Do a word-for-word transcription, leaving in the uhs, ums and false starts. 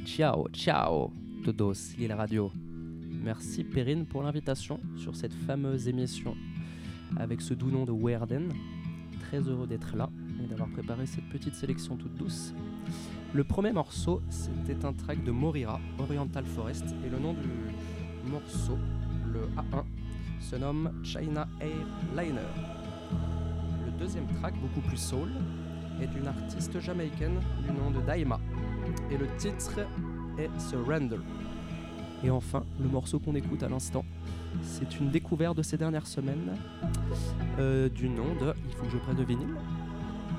Ciao, ciao, todos, Lille Radio. Merci Perrine pour l'invitation sur cette fameuse émission avec ce doux nom de Werden. Très heureux d'être là et d'avoir préparé cette petite sélection toute douce. Le premier morceau, c'était un track de Morira, Oriental Forest, et le nom du morceau, le A un, se nomme China Airliner. Le deuxième track, beaucoup plus soul, est d'une artiste jamaïcaine du nom de Daima, et le titre est Surrender. Et enfin, le morceau qu'on écoute à l'instant, c'est une découverte de ces dernières semaines euh, du nom de, il faut que je prenne le vinyle,